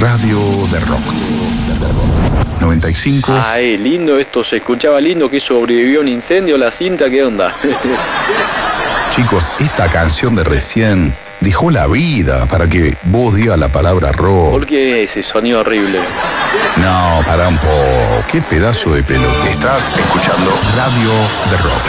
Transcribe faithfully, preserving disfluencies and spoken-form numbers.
Radio de Rock. noventa y cinco. Ay, lindo esto, se escuchaba lindo, que sobrevivió un incendio la cinta, ¿qué onda? Chicos, esta canción de recién dejó la vida para que vos digas la palabra rock. ¿Por qué ese sonido horrible? No, para un poco. Qué pedazo de pelota. Estás escuchando Radio de Rock.